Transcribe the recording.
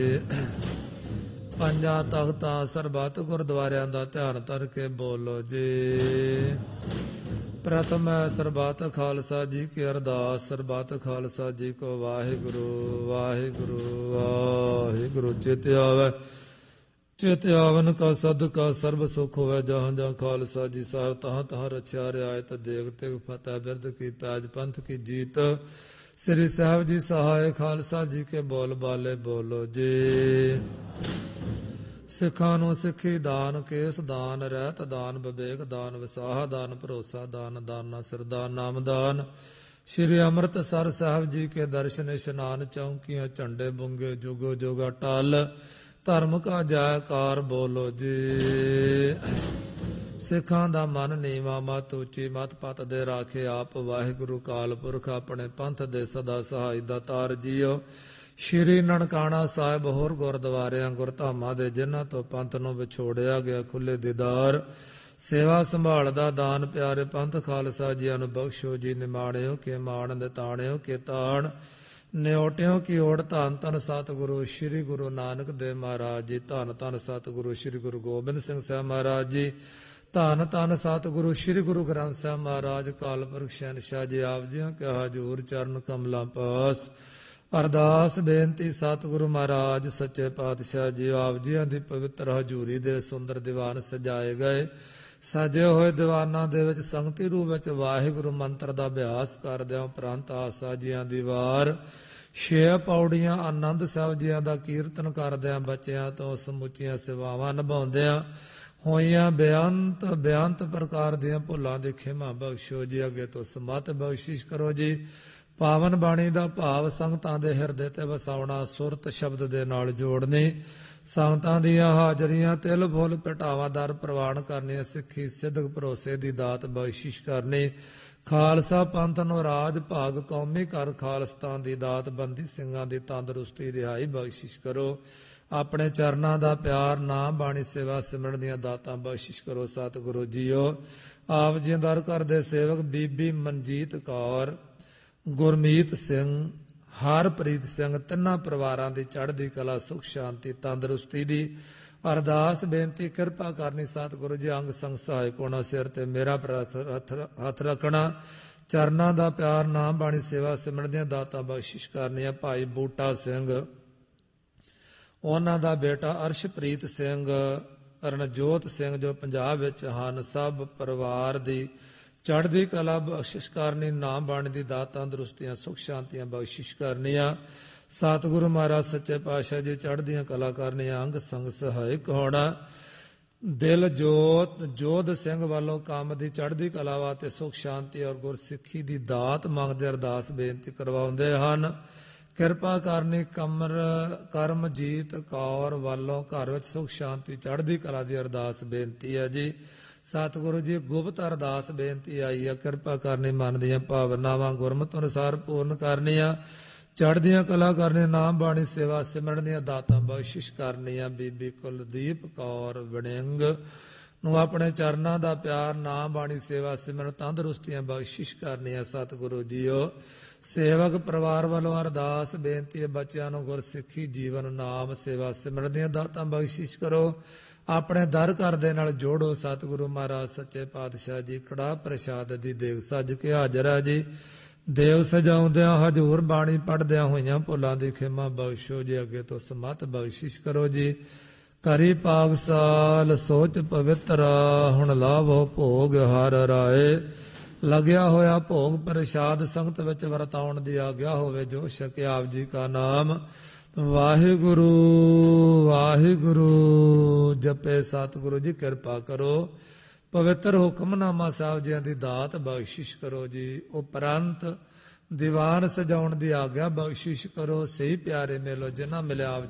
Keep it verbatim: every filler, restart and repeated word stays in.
ਪੰਜਾਂ ਤਖਤਾਂ ਸਰਬੱਤ ਗੁਰਦੁਆਰਿਆਂ ਦਾ ਧਿਆਨ ਧਰ ਕੇ ਬੋਲੋ ਜੀ। ਪ੍ਰਥਮ ਹੈ ਸਰਬੱਤ ਖਾਲਸਾ ਜੀ ਕੀ ਅਰਦਾਸ। ਸਰਬੱਤ ਖਾਲਸਾ ਜੀ ਕੋ ਵਾਹਿਗੁਰੂ ਵਾਹਿਗੁਰੂ ਵਾਹਿਗੁਰੂ। ਚਿਤ ਆਵੈ ਚਿਤ ਆਵਨ ਕਾ ਸਦਕਾ ਸਰਬ ਸੁਖ ਹੋਵੇ। ਜਹਾਂ ਜਹਾਂ ਖਾਲਸਾ ਜੀ ਸਾਹਿਬ ਤਹਾਂ ਤਹਾਂ ਰਚਿਆ ਰਿਆਇਤ ਦੇਗ ਤਿਗ ਫਤਿਹ ਬਿਰਦ ਕੀ ਪੈਜ ਪੰਥ ਕੀ ਜੀਤ। ਸ੍ਰੀ ਸਾਹਿਬ ਜੀ ਸਹਾਇ ਖਾਲਸਾ ਜੀ ਕੇ ਬੋਲ ਬਾਲੇ ਬੋਲੋ ਜੀ। ਸਿੱਖਾਂ ਨੂੰ ਸਿੱਖੀ ਦਾਨ, ਕੇਸ ਦਾਨ, ਰਹਿਤ ਦਾਨ, ਵਿਵੇਕ ਦਾਨ, ਵਿਸਾਹ ਦਾਨ, ਭਰੋਸਾ ਦਾਨ, ਦਾਨਾ ਸਿਰਦਾਨ, ਨਾਮਦਾਨ। ਸ਼੍ਰੀ ਅੰਮ੍ਰਿਤਸਰ ਸਾਹਿਬ ਜੀ ਕੇ ਦਰਸ਼ਨ ਇਸ਼ਨਾਨ, ਚੌਂਕੀਆਂ ਝੰਡੇ ਬੁੰਗੇ ਜੁਗੋ ਜੁਗਾ ਟਲ। ਧਰਮ ਕਾ ਜੈਕਾਰ ਬੋਲੋ ਜੀ। ਸਿੱਖਾਂ ਦਾ ਮਨ ਨੀਵਾ ਮਤ ਉੱਚੀ, ਮਤ ਪਤ ਦੇ ਰਾਖੇ ਆਪ ਵਾਹਿਗੁਰੂ ਕਾਲ ਪੁਰਖ। ਆਪਣੇ ਪੰਥ ਦੇ ਸਦਾ ਸਹਾਈ ਦਾਤਾਰ ਜੀਓ। ਸ਼੍ਰੀ ਨਨਕਾਣਾ ਸਾਹਿਬ ਹੋਰ ਗੁਰਦੁਆਰਿਆਂ ਗੁਰਧਾਮਾਂ ਦੇ ਜਿਨ੍ਹਾਂ ਤੋਂ ਪੰਥ ਨੂੰ ਵਿਛੋੜਿਆ ਗਿਆ ਖੁੱਲੇ ਦੀਦਾਰ ਸੇਵਾ ਸੰਭਾਲ ਦਾ ਦਾਨ ਪਿਆਰੇ ਪੰਥ ਖਾਲਸਾ ਜੀਆਂ ਨੂੰ ਬਖਸ਼ੋ ਜੀ। ਨਿਮਾਣਿਓ ਕੇ ਮਾਣ ਨਿਤਾਣਿਓ ਕੇ ਤਾਣ, ਨਿਓਟਿਓ ਕੀ ਓੜ। ਧੰਨ ਧੰਨ ਸਤਿਗੁਰੂ ਸ਼੍ਰੀ ਗੁਰੂ ਨਾਨਕ ਦੇਵ ਮਹਾਰਾਜ ਜੀ। ਧੰਨ ਧੰਨ ਸਤਿਗੁਰੂ ਸ਼੍ਰੀ ਗੁਰੂ ਗੋਬਿੰਦ ਸਿੰਘ ਸਾਹਿਬ ਮਹਾਰਾਜ ਜੀ। ਧੰਨ ਧੰਨ ਸਤਿਗੁਰੂ ਸ਼੍ਰੀ ਗੁਰੂ ਗ੍ਰੰਥ ਸਾਹਿਬ ਮਹਾਰਾਜ। ਕਾਲ ਪੁਰਖ ਸ਼ਹਿਨਸ਼ਾਹ ਜੀ ਆਪ ਜੀਆਂ ਕੇ ਹਜ਼ੂਰ ਚਰਨ ਕਮਲਾਂ ਪਾਸ। ਅਰਦਾਸ ਬੇਨਤੀ ਸਤਿਗੁਰੂ ਮਹਾਰਾਜ ਸੱਚੇ ਪਾਤਸ਼ਾਹ ਜੀ ਆਪ ਜੀਆਂ ਦੀ ਪਵਿੱਤਰ ਹਜ਼ੂਰੀ ਦੇ ਸੁੰਦਰ ਦੀਵਾਨ ਸਜਾਏ ਗਏ। ਸਜੇ ਹੋਏ ਦੀਵਾਨਾਂ ਦੇ ਵਿੱਚ ਸੰਗਤੀ ਰੂਪ ਵਿੱਚ ਵਾਹਿਗੁਰੂ ਮੰਤਰ ਦਾ ਅਭਿਆਸ ਕਰਦਿਆਂ ਉਪਰੰਤ ਆਸਾ ਜੀਆਂ ਦੀ ਵਾਰ ਛੇ ਪੌੜੀਆਂ ਆਨੰਦ ਸਾਹਿਬ ਜੀਆਂ ਦਾ ਕੀਰਤਨ ਕਰਦਿਆਂ ਬੱਚਿਆਂ ਤੋਂ ਸਮੁੱਚੀਆਂ ਸੇਵਾਵਾਂ ਨਿਭਾਉਂਦਿਆਂ ਹੋਈਆਂ ਬੇਅੰਤ ਬੇਅੰਤ ਪ੍ਰਕਾਰ ਦੀਆਂ ਭੁੱਲਾਂ ਦੀ ਖਿਮਾ ਬਖਸ਼ੋ ਜੀ। ਅੱਗੇ ਤੋਂ ਸਮਤ ਬਖਸ਼ਿਸ਼ ਕਰੋ ਜੀ। ਪਾਵਨ ਬਾਣੀ ਦਾ ਭਾਵ ਸੰਗਤਾਂ ਦੇ ਹਿਰਦੇ ਤੇ ਵਸਾਉਣਾ, ਸੁਰਤ ਸ਼ਬਦ ਦੇ ਨਾਲ ਜੋੜਨੀ, ਸੰਗਤਾਂ ਦੀਆਂ ਹਾਜ਼ਰੀਆਂ ਤਿਲ ਫੁੱਲ ਪਟਾਵਾਂ ਦਰ ਪ੍ਰਵਾਨ ਕਰਨੀਆਂ, ਸਿੱਖੀ ਸਿੱਧਕ ਭਰੋਸੇ ਦੀ ਦਾਤ ਬਖਸ਼ਿਸ਼ ਕਰਨੀ। ਖਾਲਸਾ ਪੰਥ ਨੂੰ ਰਾਜ ਭਾਗ ਕੌਮੀ ਕਰ ਖਾਲਸਤਾਨ ਦੀ ਦਾਤ, ਬੰਦੀ ਸਿੰਘਾਂ ਦੀ ਤੰਦਰੁਸਤੀ ਰਿਹਾਈ ਬਖਸ਼ਿਸ਼ ਕਰੋ। ਆਪਣੇ ਚਰਨਾਂ ਦਾ ਪਿਆਰ, ਨਾਮ ਬਾਣੀ ਸੇਵਾ ਸਿਮਰਨ ਦੀਆਂ ਦਾਤਾਂ ਬਖਸ਼ਿਸ਼ ਕਰੋ ਸਤਿਗੁਰੂ ਜੀਓ। ਆਪ ਜੀ ਦਰ ਕਰਦੇ ਸੇਵਕ ਬੀਬੀ ਮਨਜੀਤ ਕੌਰ, ਗੁਰਮੀਤ ਸਿੰਘ, ਹਰਪ੍ਰੀਤ ਸਿੰਘ ਤਿੰਨਾਂ ਪਰਿਵਾਰਾਂ ਦੀ ਚੜ੍ਹਦੀ ਕਲਾ, ਸੁਖ ਸ਼ਾਂਤੀ, ਤੰਦਰੁਸਤੀ ਦੀ ਅਰਦਾਸ ਬੇਨਤੀ ਕਿਰਪਾ ਕਰਨੀ ਸਤਿਗੁਰੂ ਜੀ। ਅੰਗ ਸੰਗ ਸਹਾਇਕ ਹੋਣਾ, ਸਿਰ ਤੇ ਮੇਰਾ ਹੱਥ ਰੱਖਣਾ, ਚਰਨਾਂ ਦਾ ਪਿਆਰ, ਨਾਮ ਬਾਣੀ ਸੇਵਾ ਸਿਮਰਨ ਦੀਆਂ ਦਾਤਾਂ ਬਖਸ਼ਿਸ਼ ਕਰਨੀਆਂ। ਭਾਈ ਬੂਟਾ ਸਿੰਘ, ਉਹਨਾਂ ਦਾ ਬੇਟਾ ਅਰਸ਼ਪ੍ਰੀਤ ਸਿੰਘ, ਰਣਜੋਤ ਸਿੰਘ ਜੋ ਪੰਜਾਬ ਵਿੱਚ ਹਨ, ਸਭ ਪਰਿਵਾਰ ਦੀ ਚੜ੍ਹਦੀ ਕਲਾ ਬਖਸ਼ਿਸ਼ ਕਰਨੀ। ਨਾਮ ਬਾਣੀ ਦੀ ਦਾਤ, ਤੰਦਰੁਸਤੀਆਂ, ਸੁਖ ਸ਼ਾਂਤੀਆਂ ਬਖਸ਼ਿਸ਼ ਕਰਨੀਆਂ। ਸਤਿਗੁਰੂ ਮਹਾਰਾਜ ਸੱਚੇ ਪਾਤਸ਼ਾਹ ਜੀ ਚੜ੍ਹਦੀਆਂ ਕਲਾ ਕਰਨੀਆਂ। ਅੰਗ ਸੰਗ ਸਹਾਇਕ ਹੋਣਾ। ਦਿਲ ਜੋਤ ਜੋਧ ਸਿੰਘ ਵੱਲੋਂ ਕੰਮ ਦੀ ਚੜ੍ਹਦੀ ਕਲਾ ਵਾਸਤੇ ਸੁਖ ਸ਼ਾਂਤੀ ਔਰ ਗੁਰਸਿੱਖੀ ਦੀ ਦਾਤ ਮੰਗਦੇ ਅਰਦਾਸ ਬੇਨਤੀ ਕਰਵਾਉਂਦੇ ਹਨ। ਕਿਰਪਾ ਕਰਨੀ ਕਮਰ ਕਰਮਜੀਤ ਕੌਰ ਵੱਲੋਂ ਘਰ ਵਿੱਚ ਸੁਖ ਸ਼ਾਂਤੀ ਚੜ੍ਹਦੀ ਕਲਾ ਦੀ ਅਰਦਾਸ ਬੇਨਤੀ ਹੈ ਜੀ। ਸਤਿਗੁਰੂ ਜੀ ਗੁਪਤ ਅਰਦਾਸ ਬੇਨਤੀ ਆਈ ਹੈ। ਕਿਰਪਾ ਕਰਨੀ ਮਨ ਦੀਆਂ ਭਾਵਨਾਵਾਂ ਗੁਰਮਤਿ ਅਨੁਸਾਰ ਪੂਰਨ ਕਰਨੀਆਂ, ਚੜ੍ਹਦੀਆਂ ਕਲਾ ਕਰਨੀ, ਨਾਮ ਬਾਣੀ ਸੇਵਾ ਸਿਮਰਨ ਦੀਆਂ ਦਾਤਾਂ ਬਖਸ਼ਿਸ਼ ਕਰਨੀਆਂ। ਬੀਬੀ ਕੁਲਦੀਪ ਕੌਰ ਵੜਿੰਗ ਨੂੰ ਆਪਣੇ ਚਰਨਾਂ ਦਾ ਪਿਆਰ, ਨਾਮ ਬਾਣੀ ਸੇਵਾ ਸਿਮਰਨ, ਤੰਦਰੁਸਤੀਆਂ ਬਖਸ਼ਿਸ਼ ਕਰਨੀਆਂ ਸਤਿਗੁਰੂ ਜੀਓ। ਸੇਵਕ ਪਰਿਵਾਰ ਵੱਲੋਂ ਅਰਦਾਸ ਬੇਨਤੀ ਹੈ ਬੱਚਿਆਂ ਨੂੰ ਗੁਰਸਿੱਖੀ, ਜੀਵਨ, ਨਾਮ ਸੇਵਾ ਸਿਮਰਨ ਦੀਆਂ ਦਾਤਾਂ ਬਖਸ਼ਿਸ਼ ਕਰੋ। ਆਪਣੇ ਦਰ ਘਰ ਦੇ ਨਾਲ ਜੋੜੋ ਸਤਿਗੁਰੂ ਮਹਾਰਾਜ ਸੱਚੇ ਪਾਤਸ਼ਾਹ ਜੀ। ਕੜਾਹ ਪ੍ਰਸ਼ਾਦ ਦੀ ਦੇਗ ਸੱਜ ਕੇ ਹਾਜ਼ਰ ਹੈ ਜੀ। ਦੇਵ ਸਜਾਉਂਦਿਆਂ ਹਜ਼ੂਰ ਬਾਣੀ ਪੜ੍ਹਦਿਆਂ ਹੋਈਆਂ ਭੁੱਲਾਂ ਦੀ ਖਿਮਾ ਬਖਸ਼ੋ ਜੀ। ਅੱਗੇ ਤੋਂ ਸਮਤ ਬਖਸ਼ਿਸ਼ ਕਰੋ ਜੀ। ਕਰੀ ਪਾਗਸਾਲ ਸੋਚ ਪਵਿੱਤਰ, ਹੁਣ ਲਾਭੋ ਭੋਗ ਹਰ ਰਾਏ। ਲੱਗਿਆ ਹੋਇਆ ਭੋਗ ਪ੍ਰਸ਼ਾਦ ਸੰਗਤ ਵਿੱਚ ਵਰਤਾਉਣ ਦੀ ਆਗਿਆ ਹੋਵੇ। ਜੋ ਛਕੇ ਆਪ ਜੀ ਕਾ ਨਾਮ ਵਾਹਿਗੁਰੂ ਵਾਹਿਗੁਰੂ ਜਪੇ ਸਤਿਗੁਰੂ ਜੀ। ਕਿਰਪਾ ਕਰੋ ਪਵਿੱਤਰ ਹੁਕਮਨਾਮਾ ਸਾਹਿਬ ਜੀਆਂ ਦੀ ਦਾਤ ਬਖਸ਼ਿਸ਼ ਕਰੋ ਜੀ। ਉਪਰੰਤ ਦੀਵਾਨ ਸਜਾਉਣ ਦੀ ਆਗਿਆ ਬਖਸ਼ਿਸ਼ ਕਰੋ। ਸਹੀ ਪਿਆਰੇ ਮੇਲੋ ਜਿਨ੍ਹਾਂ ਮਿਲਿਆ ਆਪ